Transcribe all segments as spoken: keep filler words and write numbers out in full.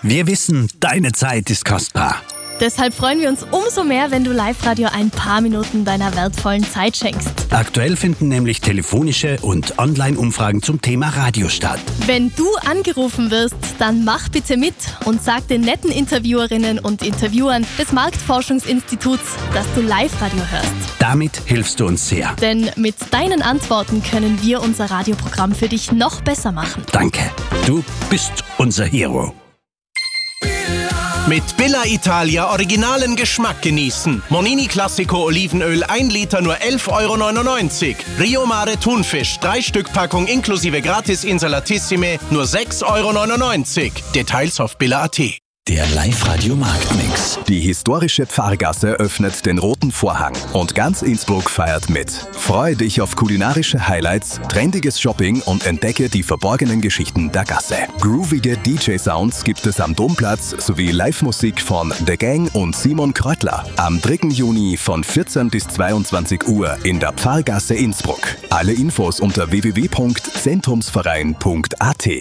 Wir wissen, deine Zeit ist kostbar. Deshalb freuen wir uns umso mehr, wenn du Live-Radio ein paar Minuten deiner wertvollen Zeit schenkst. Aktuell finden nämlich telefonische und Online-Umfragen zum Thema Radio statt. Wenn du angerufen wirst, dann mach bitte mit und sag den netten Interviewerinnen und Interviewern des Marktforschungsinstituts, dass du Live-Radio hörst. Damit hilfst du uns sehr. Denn mit deinen Antworten können wir unser Radioprogramm für dich noch besser machen. Danke. Du bist unser Hero. Mit Billa Italia originalen Geschmack genießen. Monini Classico Olivenöl ein Liter nur elf Euro neunundneunzig. Rio Mare Thunfisch drei Stück Packung inklusive Gratis Insalatissime nur sechs Euro neunundneunzig. Details auf billa punkt at. Der Live-Radio-Marktmix. Die historische Pfarrgasse öffnet den roten Vorhang und ganz Innsbruck feiert mit. Freue dich auf kulinarische Highlights, trendiges Shopping und entdecke die verborgenen Geschichten der Gasse. Groovige D J-Sounds gibt es am Domplatz sowie Live-Musik von The Gang und Simon Kreutler. Am dritten Juni von vierzehn bis zweiundzwanzig Uhr in der Pfarrgasse Innsbruck. Alle Infos unter w w w punkt zentrumsverein punkt a t.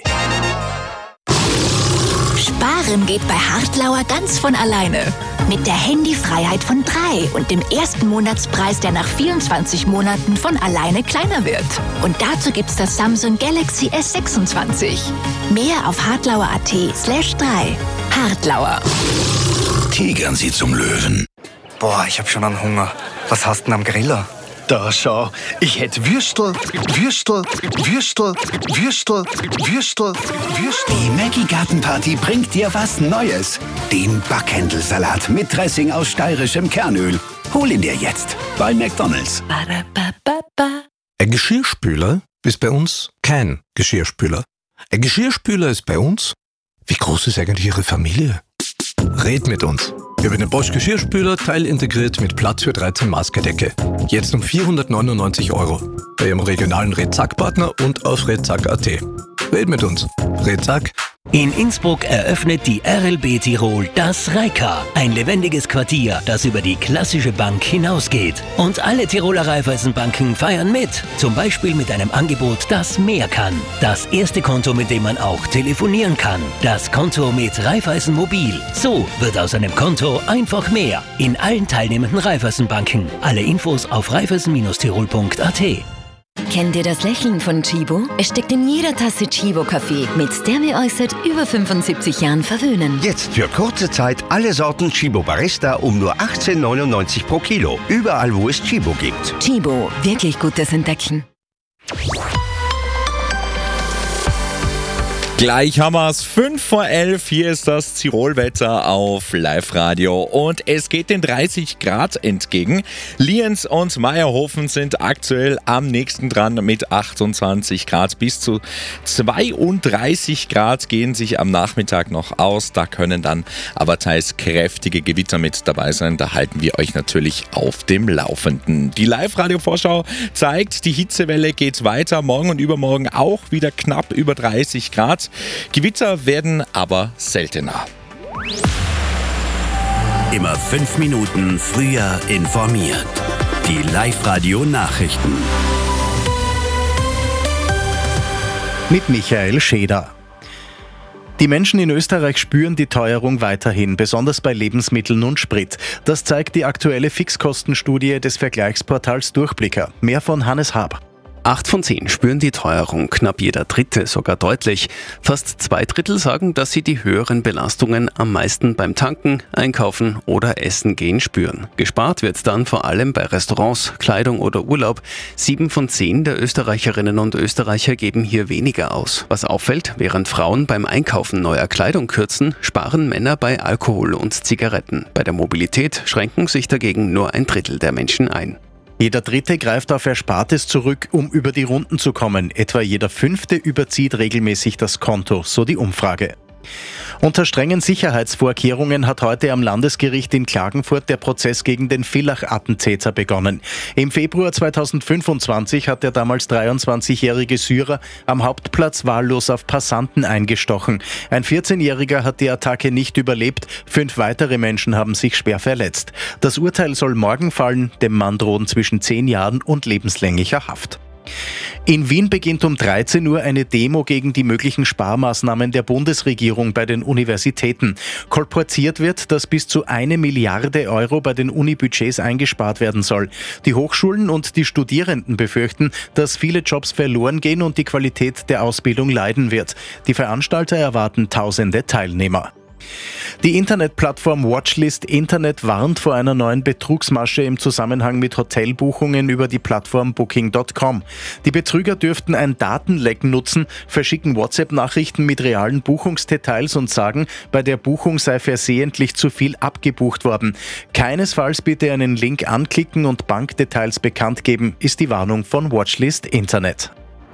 Sparen geht bei Hartlauer ganz von alleine. Mit der Handyfreiheit von drei und dem ersten Monatspreis, der nach vierundzwanzig Monaten von alleine kleiner wird. Und dazu gibt's das Samsung Galaxy S sechsundzwanzig. Mehr auf hartlauer punkt a t slash drei. Hartlauer. Tigern Sie zum Löwen. Boah, ich hab schon einen Hunger. Was hast du denn am Griller? Da schau, ich hätt Würstel, Würstel, Würstel, Würstel, Würstel, Würstel. Die Maggi Gartenparty bringt dir was Neues. Den Backhändelsalat mit Dressing aus steirischem Kernöl. Hol ihn dir jetzt bei McDonald's. Ein Geschirrspüler ist bei uns kein Geschirrspüler. Ein Geschirrspüler ist bei uns... Wie groß ist eigentlich Ihre Familie? Red mit uns. Wir haben den Bosch Geschirrspüler teilintegriert mit Platz für dreizehn Maßgedecke. Jetzt um vierhundertneunundneunzig Euro. Bei Ihrem regionalen Redzack-Partner und auf redzack punkt a t. Red mit uns. Redzack. In Innsbruck eröffnet die R L B Tirol das Reika, ein lebendiges Quartier, das über die klassische Bank hinausgeht. Und alle Tiroler Raiffeisenbanken feiern mit, zum Beispiel mit einem Angebot, das mehr kann. Das erste Konto, mit dem man auch telefonieren kann. Das Konto mit Raiffeisen Mobil. So wird aus einem Konto einfach mehr. In allen teilnehmenden Raiffeisenbanken. Alle Infos auf raiffeisen Tirol punkt a t. Kennt ihr das Lächeln von Chibo? Es steckt in jeder Tasse Chibo-Kaffee, mit der wir euch seit über fünfundsiebzig Jahren verwöhnen. Jetzt für kurze Zeit alle Sorten Chibo Barista um nur achtzehn neunundneunzig pro Kilo. Überall, wo es Chibo gibt. Chibo, wirklich gutes Entdecken. Gleich haben wir es, fünf vor elf, hier ist das Tirolwetter auf Live-Radio und es geht den dreißig Grad entgegen. Lienz und Meierhofen sind aktuell am nächsten dran mit achtundzwanzig Grad. Bis zu zweiunddreißig Grad gehen sich am Nachmittag noch aus. Da können dann aber teils kräftige Gewitter mit dabei sein. Da halten wir euch natürlich auf dem Laufenden. Die Live-Radio-Vorschau zeigt, die Hitzewelle geht weiter. Morgen und übermorgen auch wieder knapp über dreißig Grad. Gewitter werden aber seltener. Immer fünf Minuten früher informiert. Die Live-Radio-Nachrichten. Mit Michael Scheder. Die Menschen in Österreich spüren die Teuerung weiterhin, besonders bei Lebensmitteln und Sprit. Das zeigt die aktuelle Fixkostenstudie des Vergleichsportals Durchblicker. Mehr von Hannes Haber. Acht von zehn spüren die Teuerung, knapp jeder Dritte sogar deutlich. Fast zwei Drittel sagen, dass sie die höheren Belastungen am meisten beim Tanken, Einkaufen oder Essen gehen spüren. Gespart wird dann vor allem bei Restaurants, Kleidung oder Urlaub. Sieben von zehn der Österreicherinnen und Österreicher geben hier weniger aus. Was auffällt, während Frauen beim Einkaufen neuer Kleidung kürzen, sparen Männer bei Alkohol und Zigaretten. Bei der Mobilität schränken sich dagegen nur ein Drittel der Menschen ein. Jeder Dritte greift auf Erspartes zurück, um über die Runden zu kommen. Etwa jeder Fünfte überzieht regelmäßig das Konto, so die Umfrage. Unter strengen Sicherheitsvorkehrungen hat heute am Landesgericht in Klagenfurt der Prozess gegen den Villach-Attentäter begonnen. Im Februar zweitausendfünfundzwanzig hat der damals dreiundzwanzigjährige Syrer am Hauptplatz wahllos auf Passanten eingestochen. Ein vierzehnjähriger hat die Attacke nicht überlebt, fünf weitere Menschen haben sich schwer verletzt. Das Urteil soll morgen fallen, dem Mann drohen zwischen zehn Jahren und lebenslänglicher Haft. In Wien beginnt um dreizehn Uhr eine Demo gegen die möglichen Sparmaßnahmen der Bundesregierung bei den Universitäten. Kolportiert wird, dass bis zu eine Milliarde Euro bei den Unibudgets eingespart werden soll. Die Hochschulen und die Studierenden befürchten, dass viele Jobs verloren gehen und die Qualität der Ausbildung leiden wird. Die Veranstalter erwarten tausende Teilnehmer. Die Internetplattform Watchlist Internet warnt vor einer neuen Betrugsmasche im Zusammenhang mit Hotelbuchungen über die Plattform Booking Punkt com. Die Betrüger dürften ein Datenleck nutzen, verschicken WhatsApp-Nachrichten mit realen Buchungsdetails und sagen, bei der Buchung sei versehentlich zu viel abgebucht worden. Keinesfalls bitte einen Link anklicken und Bankdetails bekannt geben, ist die Warnung von Watchlist Internet.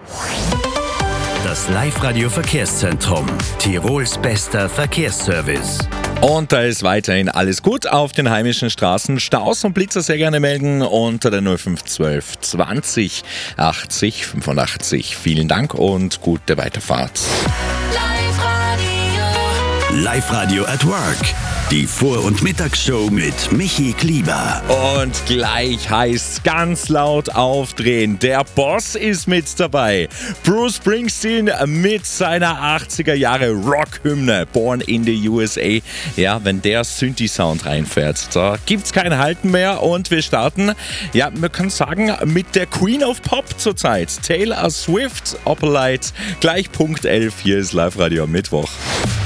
Das Live-Radio-Verkehrszentrum. Tirols bester Verkehrsservice. Und da ist weiterhin alles gut auf den heimischen Straßen. Staus und Blitzer sehr gerne melden unter der null fünf zwölf zwanzig achtzig fünfundachtzig. Vielen Dank und gute Weiterfahrt. Live-Radio at Work. Die Vor- und Mittagsshow mit Michi Klieber. Und gleich heißt's ganz laut aufdrehen. Der Boss ist mit dabei. Bruce Springsteen mit seiner achtziger Jahre Rockhymne Born in the U S A. Ja, wenn der Synthi-Sound reinfährt, da gibt's kein Halten mehr. Und wir starten, ja, man kann sagen, mit der Queen of Pop zurzeit. Taylor Swift, Opalite. Gleich Punkt elf. Hier ist Live-Radio am Mittwoch.